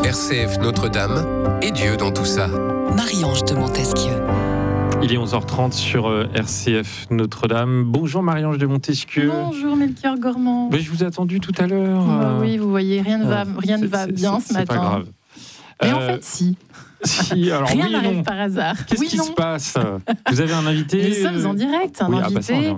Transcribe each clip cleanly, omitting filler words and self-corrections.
RCF Notre-Dame et Dieu dans tout ça. Marie-Ange de Montesquieu. Il est 11h30 sur RCF Notre-Dame. Bonjour Marie-Ange de Montesquieu. Bonjour Melchior Gormand. Je vous ai attendu tout à l'heure. Oui, vous voyez, rien ne va bien ce matin. C'est pas grave. Mais en fait, si. Alors, rien oui n'arrive par hasard. Qu'est-ce qui se passe? Vous avez un invité? Nous sommes en direct. Un invité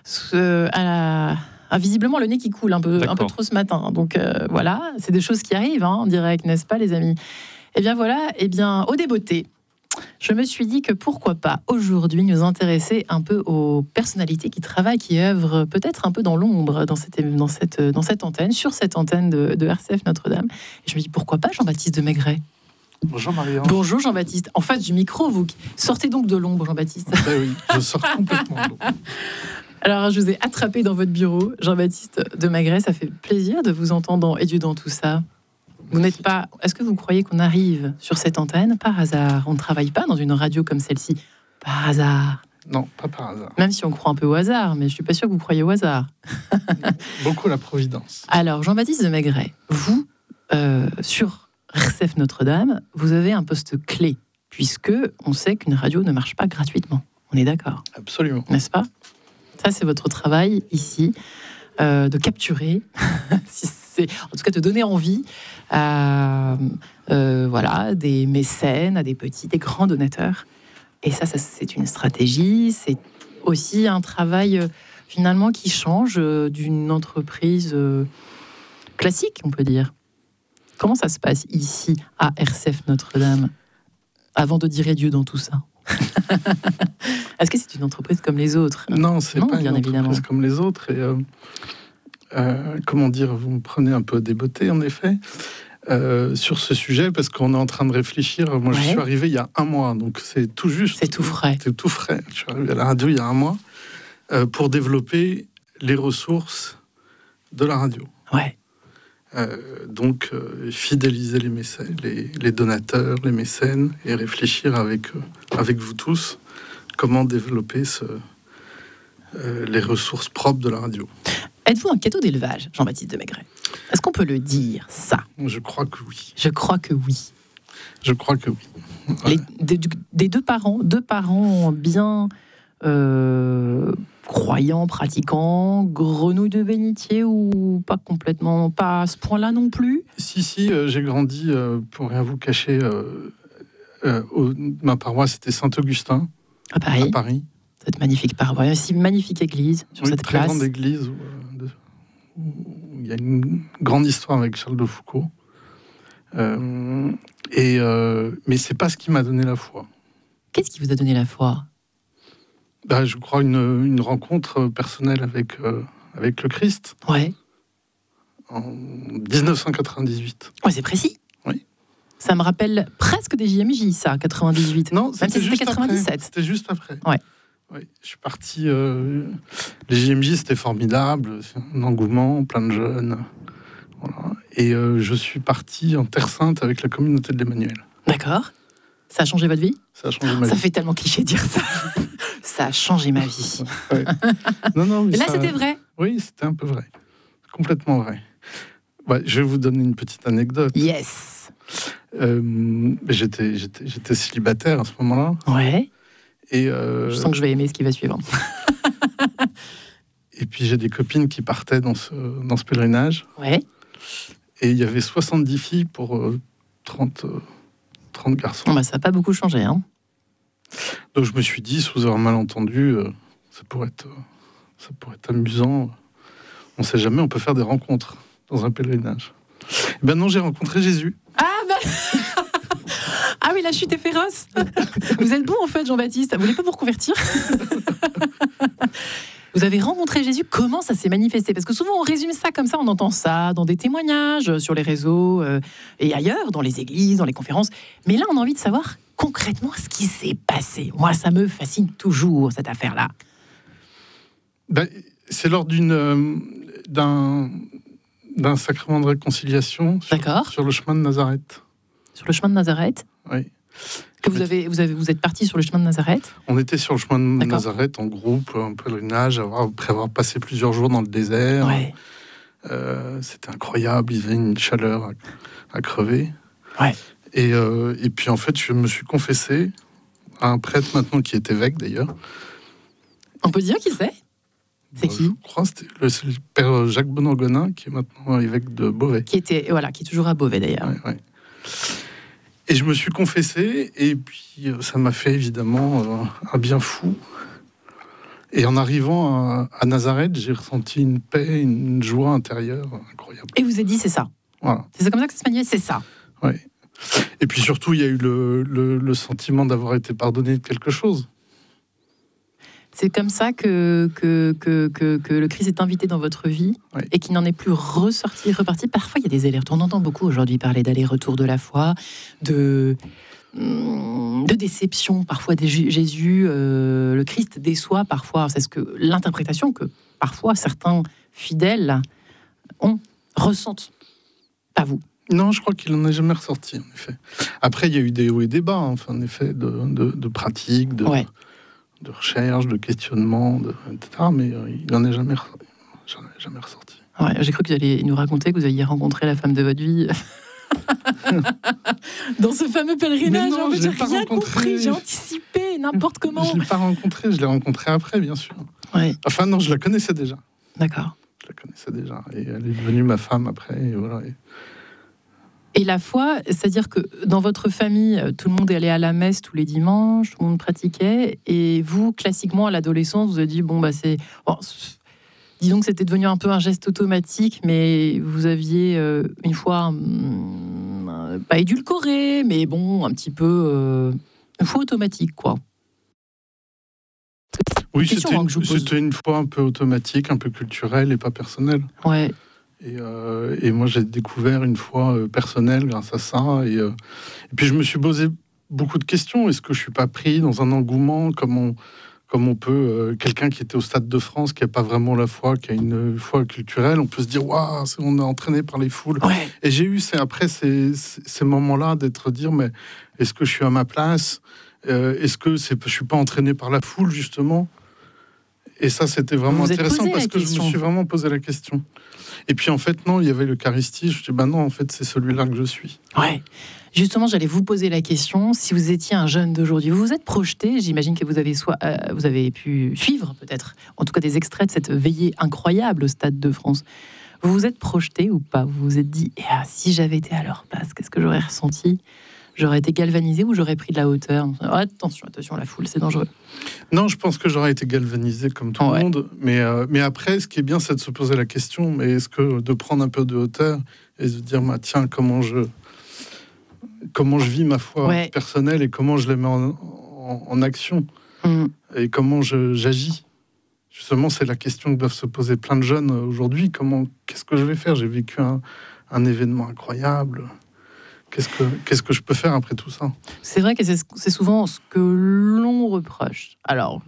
a visiblement le nez qui coule un peu trop ce matin. Donc voilà, c'est des choses qui arrivent en direct, n'est-ce pas les amis? Eh bien voilà, au débeauté, je me suis dit que pourquoi pas aujourd'hui nous intéresser un peu aux personnalités qui travaillent, qui œuvrent peut-être un peu dans l'ombre dans cette antenne, sur cette antenne de RCF Notre-Dame. Et je me dis pourquoi pas Jean-Baptiste de Maigret. Bonjour Marie-Ange. Bonjour Jean-Baptiste. En face du micro, vous sortez donc de l'ombre, Jean-Baptiste. Oui, je sors complètement de l'ombre. Alors, je vous ai attrapé dans votre bureau, Jean-Baptiste de Maigret. Ça fait plaisir de vous entendre dans Et Dieu dans tout ça. Vous n'êtes pas. Est-ce que vous croyez qu'on arrive sur cette antenne par hasard? On ne travaille pas dans une radio comme celle-ci par hasard. Non, pas par hasard. Même si on croit un peu au hasard, mais je suis pas sûre que vous croyez au hasard. Beaucoup la providence. Alors, Jean-Baptiste de Maigret, vous, sur RCF Notre-Dame, vous avez un poste clé, puisque on sait qu'une radio ne marche pas gratuitement. On est d'accord? Absolument. N'est-ce pas? Ça, c'est votre travail ici, de capturer, en tout cas de donner envie à des mécènes, à des petits, des grands donateurs. Et ça c'est une stratégie, c'est aussi un travail finalement qui change d'une entreprise classique, on peut dire. Comment ça se passe ici, à RCF Notre-Dame, avant de dire Dieu dans tout ça? Est-ce que c'est une entreprise comme les autres? Non, c'est pas bien une entreprise évidemment comme les autres. Et comment dire, vous me prenez un peu débeauté, en effet, sur ce sujet, parce qu'on est en train de réfléchir. Moi, je suis arrivé il y a un mois, donc c'est tout juste. C'est tout frais. C'est tout frais. Je suis arrivé à la radio il y a un mois pour développer les ressources de la radio. Ouais. Donc, fidéliser les donateurs, les mécènes, et réfléchir avec vous tous comment développer les ressources propres de la radio. Êtes-vous un cadeau d'élevage, Jean-Baptiste de Maigret? Est-ce qu'on peut le dire, ça? Je crois que oui. Je crois que oui. Je crois que oui. Ouais. Des deux parents bien croyants, pratiquants, grenouilles de bénitier ou pas complètement, pas à ce point-là non plus? Si, j'ai grandi, pour rien vous cacher, ma paroisse c'était Saint-Augustin, à Paris. Cette magnifique paroisse, une magnique église sur cette très place. Grande église où il y a une grande histoire avec Charles de Foucault. Mais c'est pas ce qui m'a donné la foi. Qu'est-ce qui vous a donné la foi? Je crois une rencontre personnelle avec le Christ. Ouais. En 1998. Ouais, c'est précis. Oui. Ça me rappelle presque des JMJ, ça, 98. Non, c'était juste 97. Après. C'était juste après. Ouais. Oui, je suis parti. Les JMJ, c'était formidable, un engouement, plein de jeunes. Voilà. Et je suis parti en Terre Sainte avec la communauté de l'Emmanuel. D'accord. Ça a changé votre vie? Ça a changé ma vie. Ça fait tellement cliché de dire ça. Ça a changé ma vie. Ouais. Non, mais et là, c'était vrai? Oui, c'était un peu vrai. Complètement vrai. Je vais vous donner une petite anecdote. Yes. J'étais célibataire à ce moment-là. Ouais. Et je sens que je vais aimer ce qui va suivre. Et puis j'ai des copines qui partaient dans ce pèlerinage. Ouais. Et il y avait 70 filles pour 30 garçons. Ça n'a pas beaucoup changé, hein. Donc je me suis dit, sous un malentendu, ça pourrait être amusant. On ne sait jamais, on peut faire des rencontres dans un pèlerinage. Non, j'ai rencontré Jésus. Ah oui, la chute est féroce. Vous êtes bon en fait, Jean-Baptiste. Vous voulez pas vous reconvertir? Vous avez rencontré Jésus. Comment ça s'est manifesté? Parce que souvent on résume ça comme ça, on entend ça dans des témoignages sur les réseaux et ailleurs, dans les églises, dans les conférences. Mais là, on a envie de savoir concrètement ce qui s'est passé. Moi, ça me fascine toujours, cette affaire-là. C'est lors d'un sacrement de réconciliation sur le chemin de Nazareth. Sur le chemin de Nazareth? Oui. Que vous êtes parti sur le chemin de Nazareth? On était sur le chemin de Nazareth en groupe, un pèlerinage, après avoir passé plusieurs jours dans le désert. Ouais. C'était incroyable, il y avait une chaleur à crever. Ouais. Et puis en fait, je me suis confessé à un prêtre maintenant qui est évêque d'ailleurs. On peut dire qui c'est ? C'est qui ? Je crois que c'est le père Jacques Bonan-Gonin, qui est maintenant évêque de Beauvais. Qui est toujours à Beauvais d'ailleurs. Ouais. Et je me suis confessé, et puis ça m'a fait évidemment un bien fou. Et en arrivant à Nazareth, j'ai ressenti une paix, une joie intérieure incroyable. Et vous avez dit c'est ça. Voilà. C'est comme ça que ça se manifeste, c'est ça. Ouais. Et puis surtout, il y a eu le sentiment d'avoir été pardonné de quelque chose. C'est comme ça que le Christ est invité dans votre vie, oui. Et qu'il n'en est plus reparti. Parfois, il y a des allers-retours. On entend beaucoup aujourd'hui parler d'aller-retour de la foi, de déception. Parfois, Jésus, le Christ déçoit parfois. C'est l'interprétation que parfois certains fidèles ressentent. Pas vous. Non, je crois qu'il n'en est jamais ressorti, en effet. Après, il y a eu des hauts et des bas, enfin, en effet, de pratiques, de recherche, de questionnement, etc. Mais il n'en est jamais ressorti. Ouais, j'ai cru que vous alliez nous raconter que vous aviez rencontré la femme de votre vie dans ce fameux pèlerinage. Non, j'ai rien compris, j'ai anticipé n'importe comment. Je ne l'ai pas rencontrée, je l'ai rencontrée après, bien sûr. Ouais. Enfin non, je la connaissais déjà. D'accord. Je la connaissais déjà. Et elle est devenue ma femme après. Et voilà. Et la foi, c'est-à-dire que dans votre famille, tout le monde est allé à la messe tous les dimanches, tout le monde pratiquait, et vous, classiquement, à l'adolescence, vous avez dit, disons que c'était devenu un peu un geste automatique, mais vous aviez une foi, pas édulcorée, mais bon, un petit peu, une foi automatique, quoi. Oui, c'était une foi un peu automatique, un peu culturelle et pas personnelle. Ouais. Et moi, j'ai découvert une foi personnelle grâce à ça. Et puis, je me suis posé beaucoup de questions. Est-ce que je suis pas pris dans un engouement comme on peut... quelqu'un qui était au Stade de France, qui n'a pas vraiment la foi, qui a une foi culturelle, on peut se dire, waouh, on est entraîné par les foules. Ouais. Et j'ai eu après ces moments-là dire, mais est-ce que je suis à ma place ? Est-ce que je suis pas entraîné par la foule, justement ? Et ça, c'était vraiment intéressant parce que je me suis vraiment posé la question. Et puis, en fait, non, il y avait l'Eucharistie. Je me dis, non, en fait, c'est celui-là que je suis. Ouais. Justement, j'allais vous poser la question. Si vous étiez un jeune d'aujourd'hui, vous vous êtes projeté, j'imagine que vous avez pu suivre, peut-être, en tout cas des extraits de cette veillée incroyable au Stade de France. Vous vous êtes projeté ou pas ? Vous vous êtes dit, si j'avais été à leur place, qu'est-ce que j'aurais ressenti ? J'aurais été galvanisé ou j'aurais pris de la hauteur ? Attention, la foule, c'est dangereux. Non, je pense que j'aurais été galvanisé comme tout le monde. Mais après, ce qui est bien, c'est de se poser la question, mais est-ce que de prendre un peu de hauteur et de dire, tiens, comment je vis ma foi personnelle et comment je la mets en action et comment j'agis. Justement, c'est la question que doivent se poser plein de jeunes aujourd'hui. Qu'est-ce que je vais faire ? J'ai vécu un événement incroyable. Qu'est-ce que je peux faire après tout ça ? C'est vrai que c'est souvent ce que l'on reproche. Alors,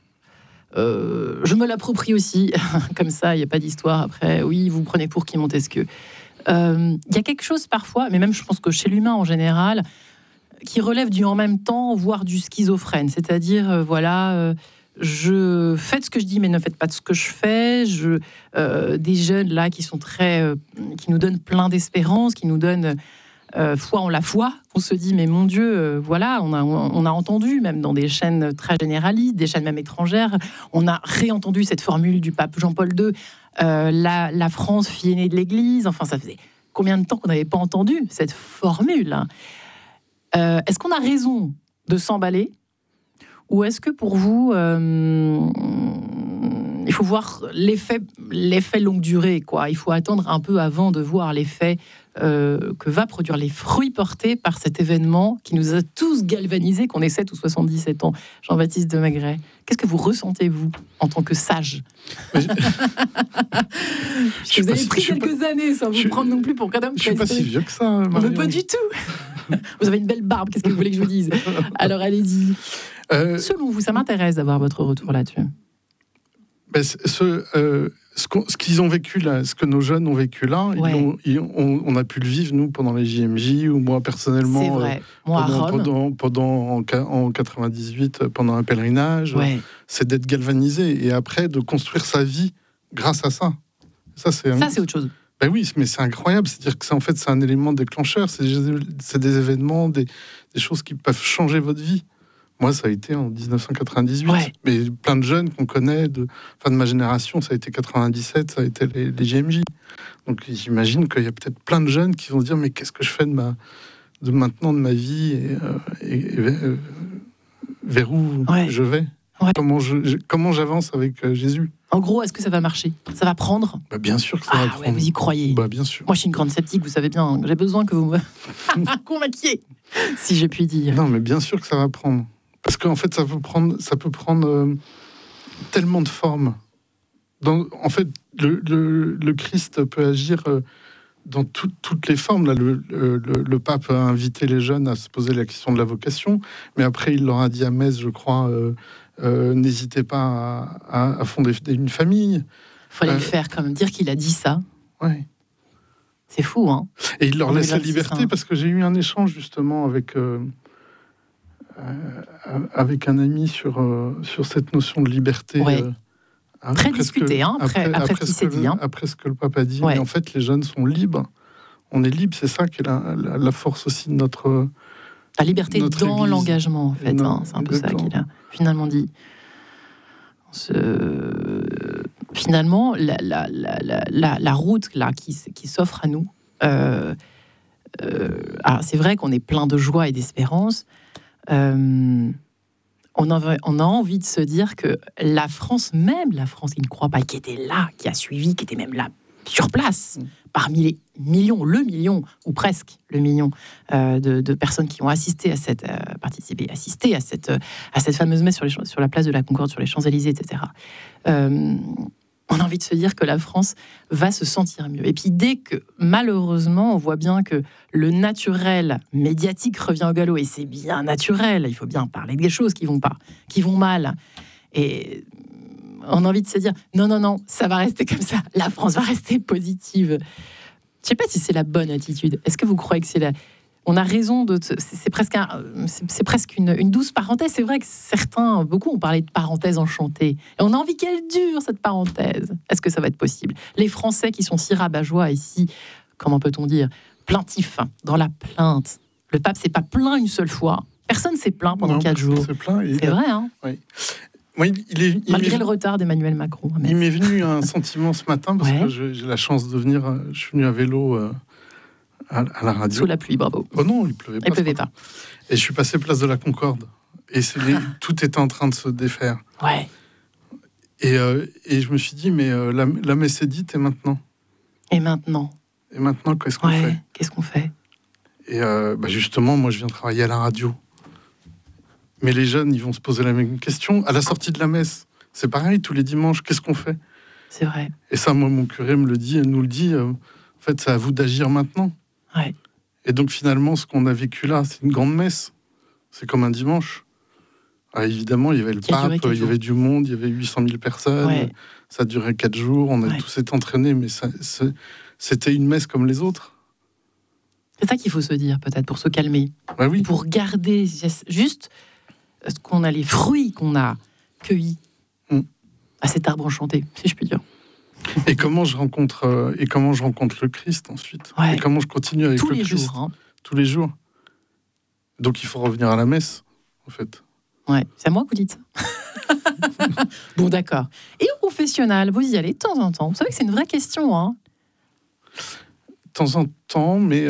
je me l'approprie aussi, comme ça, il n'y a pas d'histoire après. Oui, vous prenez pour qui Montesquieu. Il y a quelque chose parfois, mais même je pense que chez l'humain en général, qui relève du en même temps, voire du schizophrène. C'est-à-dire, je faites ce que je dis, mais ne faites pas de ce que je fais. Des jeunes là qui sont qui nous donnent plein d'espérance, qui nous donnent foi en la foi. On se dit, mais mon Dieu, on a entendu, même dans des chaînes très généralistes, des chaînes même étrangères, on a réentendu cette formule du pape Jean-Paul II, la France, fille aînée de l'Église. Enfin, ça faisait combien de temps qu'on n'avait pas entendu cette formule ? Est-ce qu'on a raison de s'emballer ? Ou est-ce que pour vous, il faut voir l'effet longue durée, quoi. Il faut attendre un peu avant de voir l'effet que va produire les fruits portés par cet événement qui nous a tous galvanisés, qu'on ait 7 ou 77 ans. Jean-Baptiste de Maigret, qu'est-ce que vous ressentez, vous, en tant que sage ? Vous avez pris quelques années sans vous prendre non plus pour qu'un homme. Je suis pas si vieux que ça, Marion. Pas du tout. Vous avez une belle barbe, qu'est-ce que vous voulez que je vous dise ? Alors allez-y. Selon vous, ça m'intéresse d'avoir votre retour là-dessus. Ce qu'ils ont vécu là, ce que nos jeunes ont vécu là, on a pu le vivre nous pendant les JMJ ou moi personnellement. C'est vrai. Moi en 98 pendant un pèlerinage, c'est d'être galvanisé et après de construire sa vie grâce à ça. Ça c'est autre chose. Ben oui, mais c'est incroyable. C'est-à-dire que c'est un élément déclencheur. C'est des événements, des choses qui peuvent changer votre vie. Moi, ça a été en 1998. Ouais. Mais plein de jeunes qu'on connaît, de ma génération, ça a été 97, ça a été les JMJ. Donc j'imagine qu'il y a peut-être plein de jeunes qui vont se dire mais qu'est-ce que je fais de maintenant de ma vie et vers où je vais. Ouais. Comment j'avance avec Jésus. En gros, est-ce que ça va marcher? Ça va prendre? Bah, bien sûr que ça va prendre. Ouais, vous y croyez? Bah, bien sûr. Moi, je suis une grande sceptique, vous savez bien. J'ai besoin que vous me convainquiez, si je puis dire. Non, mais bien sûr que ça va prendre. Parce qu'en fait, ça peut prendre tellement de formes. En fait, le Christ peut agir dans toutes les formes. Là, le pape a invité les jeunes à se poser la question de la vocation, mais après, il leur a dit à Metz, je crois, n'hésitez pas à fonder une famille. Il fallait le faire quand même, dire qu'il a dit ça. Ouais. C'est fou, hein. Et il leur laisse la liberté, parce que j'ai eu un échange justement avec un ami sur cette notion de liberté. Ouais. Très discuté, après ce qu'il s'est dit. Après ce que le pape a dit. Ouais. Mais en fait, les jeunes sont libres. On est libre, c'est ça qui est la force aussi de notre... La liberté dans église. L'engagement, en fait. C'est un peu ça qu'il a finalement dit. Finalement, la route là, qui s'offre à nous, alors c'est vrai qu'on est plein de joie et d'espérance. On a envie de se dire que la France qui ne croit pas, qui était là, qui a suivi, qui était même là sur place, parmi les millions, ou presque le million de personnes qui ont assisté à cette fameuse messe sur la place de la Concorde, sur les Champs-Élysées, etc. On a envie de se dire que la France va se sentir mieux. Et puis dès que, malheureusement, on voit bien que le naturel médiatique revient au galop, et c'est bien naturel, il faut bien parler des choses qui vont mal. Et on a envie de se dire, non, ça va rester comme ça, la France va rester positive. Je ne sais pas si c'est la bonne attitude. Est-ce que vous croyez que on a raison c'est presque une douce parenthèse. C'est vrai que beaucoup ont parlé de parenthèse enchantée. Et on a envie qu'elle dure, cette parenthèse. Est-ce que ça va être possible? Les Français qui sont si rabat-joie et si, comment peut-on dire, plaintifs, dans la plainte. Le pape s'est pas plaint une seule fois. Personne s'est plaint pendant 4 jours. C'est vrai, hein? Oui. Moi, malgré le retard d'Emmanuel Macron. Il m'est venu un sentiment ce matin, parce que j'ai la chance de venir, je suis venu à vélo à la radio. Sous la pluie, bravo. Oh non, il pleuvait pas. Il pleuvait pas. Et je suis passé place de la Concorde. Et tout était en train de se défaire. Ouais. Et je me suis dit, mais la messe est dite, et maintenant? Et maintenant, qu'est-ce qu'on fait? Qu'est-ce qu'on fait? Et justement, moi, je viens travailler à la radio. Mais les jeunes, ils vont se poser la même question. À la sortie de la messe, c'est pareil, tous les dimanches, qu'est-ce qu'on fait? C'est vrai. Et ça, moi, mon curé nous le dit. En fait, c'est à vous d'agir maintenant. Ouais. Et donc, finalement, ce qu'on a vécu là, c'est une grande messe. C'est comme un dimanche. Alors, évidemment, il y avait le pape, il y avait du monde, il y avait 800 000 personnes. Ouais. Ça a duré 4 jours, on a tous été entraînés, mais c'était une messe comme les autres. C'est ça qu'il faut se dire, peut-être, pour se calmer. Bah oui. Pour garder juste ce qu'on a, les fruits qu'on a cueillis à cet arbre enchanté, si je puis dire. Et comment je rencontre le Christ ensuite. Et comment je continue avec le Christ tous les jours. Donc il faut revenir à la messe, en fait. Ouais, c'est à moi que vous dites ça. Bon, d'accord. Et au confessionnal, vous y allez de temps en temps? Vous savez que c'est une vraie question, hein? De temps en temps, mais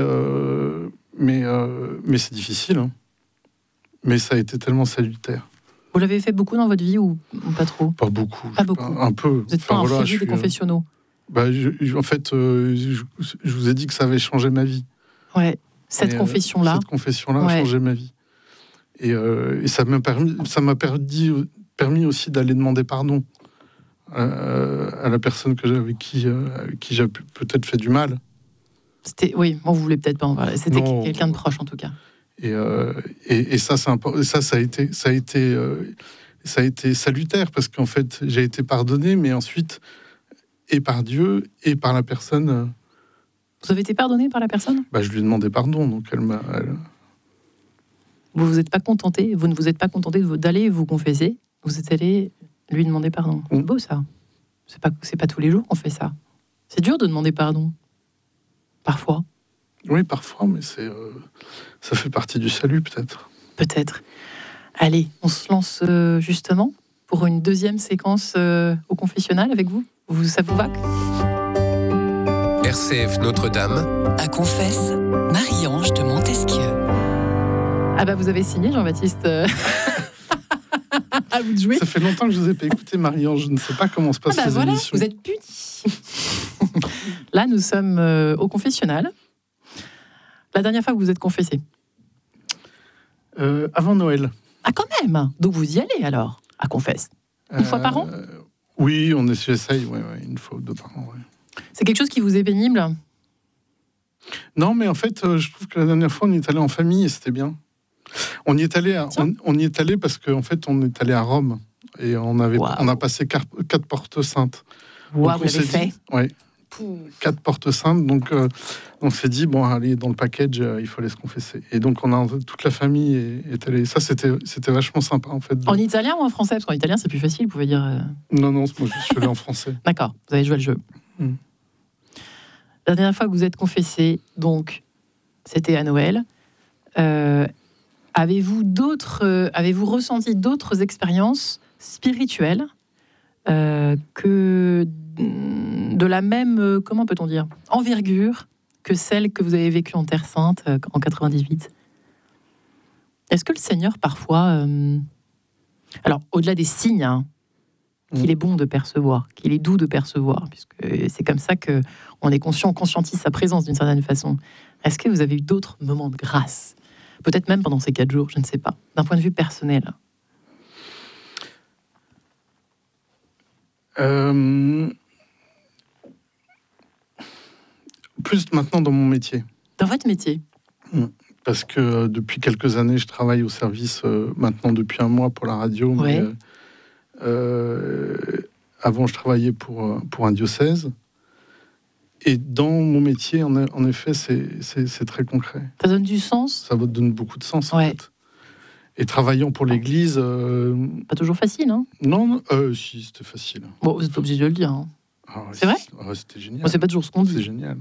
c'est difficile, hein. Mais ça a été tellement salutaire. Vous l'avez fait beaucoup dans votre vie ou pas trop? Pas beaucoup. Pas beaucoup. Un peu. Vous n'êtes pas un féru des confessionnaux? En fait, je vous ai dit que ça avait changé ma vie. Ouais. Cette confession-là a changé ma vie. Et ça m'a permis aussi d'aller demander pardon à la personne avec qui j'ai peut-être fait du mal. Oui, vous voulez peut-être pas en parler. C'était quelqu'un de proche, en tout cas. Et ça, c'est important. Ça a été salutaire, parce qu'en fait, j'ai été pardonné, mais ensuite, et par Dieu, et par la personne. Vous avez été pardonné par la personne? Je lui ai demandé pardon, donc elle m'a... Vous ne vous êtes pas contenté d'aller vous confesser, vous êtes allé lui demander pardon. C'est beau, ça. C'est pas tous les jours qu'on fait ça. C'est dur de demander pardon. parfois. Oui, parfois, mais ça fait partie du salut, peut-être. Peut-être. Allez, on se lance justement pour une deuxième séquence au confessionnal avec vous. Ça vous va? RCF Notre-Dame. À Confesse, Marie-Ange de Montesquieu. Ah bah vous avez signé, Jean-Baptiste. À vous de jouer. Ça fait longtemps que je vous ai pas écouté, Marie-Ange. Je ne sais pas comment se passent les voilà, émissions. vous êtes punis. Là, nous sommes au confessionnal. La dernière fois que vous êtes confessé? Avant Noël. Ah, quand même. Donc vous y allez alors, à confesse. Une fois par an? Oui, j'essaye, une fois ou deux par an. Ouais. C'est quelque chose qui vous est pénible? Non, mais en fait, je trouve que la dernière fois, on y est allé en famille et c'était bien. On y est allé parce qu'en fait, on est allé à Rome et on a passé 4 portes saintes. Wow, vous l'avez fait? Oui, 4 portes saintes. Donc, on s'est dit, bon, allez, dans le package, il faut aller se confesser. Et donc, toute la famille est allée. Ça, c'était vachement sympa, en fait. En italien ou en français? Parce qu'en italien, c'est plus facile, vous pouvez dire... Non, moi, je suis allé en français. D'accord, vous avez joué le jeu. La dernière fois que vous êtes confessé, donc, c'était à Noël. Avez-vous ressenti d'autres expériences spirituelles que de la même, comment peut-on dire, envergure que celle que vous avez vécue en Terre Sainte en 98? Est-ce que le Seigneur, parfois, alors au-delà des signes, qu'il est bon de percevoir, qu'il est doux de percevoir, puisque c'est comme ça qu'on est conscient, on conscientise sa présence d'une certaine façon. Est-ce que vous avez eu d'autres moments de grâce? Peut-être même pendant ces 4 jours, je ne sais pas, d'un point de vue personnel. Plus maintenant dans mon métier. Dans votre métier? Parce que depuis quelques années, je travaille au service, maintenant depuis un mois pour la radio. Ouais. Mais, avant, je travaillais pour un diocèse. Et dans mon métier, en effet, c'est très concret. Ça donne du sens? Ça donne beaucoup de sens, en fait. Et travaillant pour l'Église... Pas toujours facile, hein? Non, si, c'était facile. Bon, vous n'êtes pas obligé de le dire. Hein. C'est vrai? C'était génial. Bon, c'est pas toujours ce qu'on dit. C'est génial.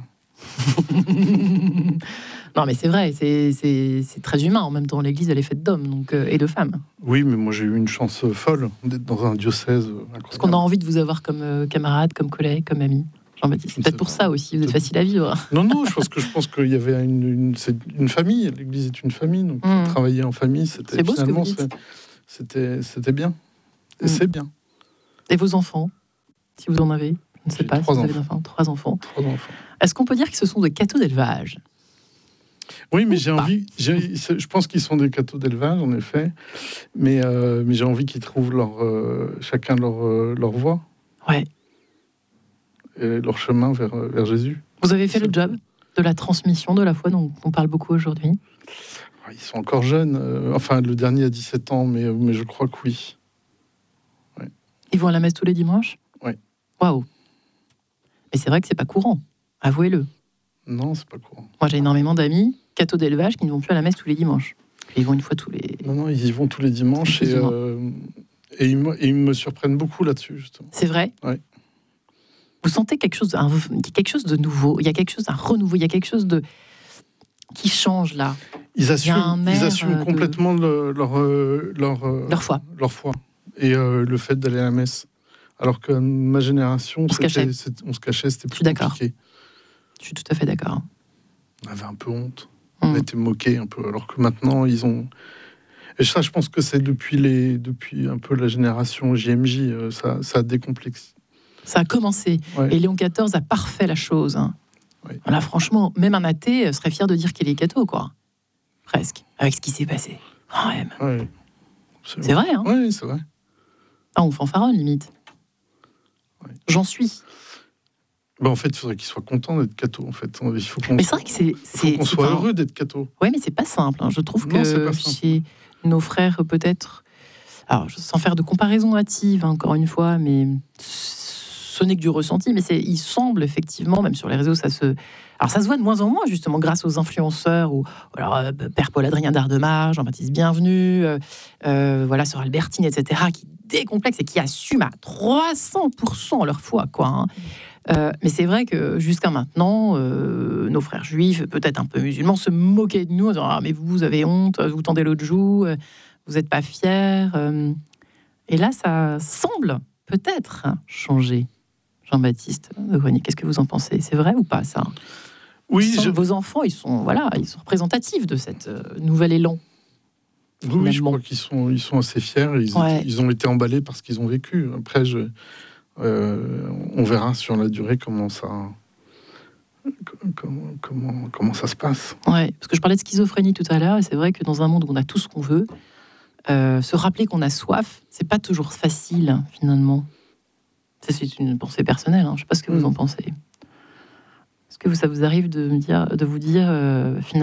Non, mais c'est vrai, c'est très humain. En même temps, l'Église, elle est faite d'hommes et de femmes. Oui, mais moi, j'ai eu une chance folle d'être dans un diocèse incroyable. Parce qu'on a envie de vous avoir comme camarade, comme collègue, comme ami. Jean-Baptiste, c'est peut-être pour ça aussi, vous êtes facile à vivre. Non, je pense qu'il y avait une famille. L'Église est une famille, donc travailler en famille, c'était beau, finalement, c'était bien. Et c'est bien. Et vos enfants, si vous en avez? Je ne sais pas si vous avez 3 enfants. 3 enfants. Est-ce qu'on peut dire que ce sont des cadeaux d'élevage? Oui, mais je pense qu'ils sont des cadeaux d'élevage, en effet. Mais j'ai envie qu'ils trouvent chacun leur voie. Ouais. Et leur chemin vers Jésus. Vous avez fait le job de la transmission de la foi dont on parle beaucoup aujourd'hui? Ils sont encore jeunes. Enfin, le dernier a 17 ans, mais je crois que oui. Ouais. Ils vont à la messe tous les dimanches? Oui. Waouh! Mais c'est vrai que c'est pas courant, avouez-le. Non, c'est pas courant. Moi, j'ai énormément d'amis, cathos d'élevage, qui ne vont plus à la messe tous les dimanches. Ils vont une fois tous les... Non, ils y vont tous les dimanches et ils me surprennent beaucoup là-dessus, justement. C'est vrai? Oui. Vous sentez quelque chose de nouveau, il y a quelque chose d'un renouveau, il y a quelque chose qui change là. Ils assument complètement leur foi. Et le fait d'aller à la messe. Alors que ma génération, on se cachait, c'était plus compliqué. Je suis tout à fait d'accord. On avait un peu honte. On était moqués un peu. Alors que maintenant, ils ont... Et ça, je pense que c'est depuis un peu la génération JMJ, ça a décomplexé. Ça a commencé. Ouais. Et Léon XIV a parfait la chose. Ouais. Là, franchement, même un athée serait fier de dire qu'il est catho, quoi. Presque. Avec ce qui s'est passé. Quand même. Ouais. C'est vrai, hein? Oui, c'est vrai. Ah, on fanfaronne, limite. Ouais. J'en suis. En fait, il faudrait qu'il soit content d'être catho, en fait. Mais c'est vrai que qu'on soit heureux d'être catho. Oui, mais c'est pas simple. Hein. Je trouve que chez nos frères, peut-être... Alors, sans faire de comparaison hâtive, encore une fois, mais... Ce n'est que du ressenti, mais il semble effectivement, même sur les réseaux, ça se voit de moins en moins, justement, grâce aux influenceurs, ou alors Père Paul-Adrien d'Ardemar, Jean-Baptiste Bienvenu, Sœur Albertine, etc., qui décomplexent et qui assument à 300% leur foi, quoi. Hein. Mais c'est vrai que jusqu'à maintenant, nos frères juifs, peut-être un peu musulmans, se moquaient de nous en disant « Ah, mais vous avez honte, vous tendez l'autre joue, vous n'êtes pas fiers. » Et là, ça semble peut-être changer. Jean-Baptiste de Grenier, qu'est-ce que vous en pensez ? C'est vrai ou pas, ça ? Oui, Vos enfants, ils sont représentatifs de cet nouvel élan. oui, je crois qu'ils sont assez fiers. Ils ont été emballés par ce qu'ils ont vécu. Après, on verra sur la durée comment ça se passe. Ouais, parce que je parlais de schizophrénie tout à l'heure, et c'est vrai que dans un monde où on a tout ce qu'on veut, se rappeler qu'on a soif, c'est pas toujours facile, finalement. Ça, c'est une pensée personnelle. Je ne sais pas ce que vous en pensez. Est-ce que ça vous arrive de vous dire, finalement,